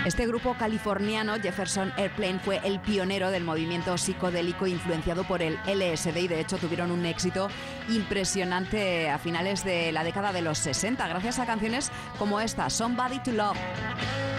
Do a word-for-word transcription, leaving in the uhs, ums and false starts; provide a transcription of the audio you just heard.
Este grupo californiano, Jefferson Airplane, fue el pionero del movimiento psicodélico influenciado por el L S D y de hecho tuvieron un éxito impresionante a finales de la década de los sesenta, gracias a canciones como esta, Somebody to Love.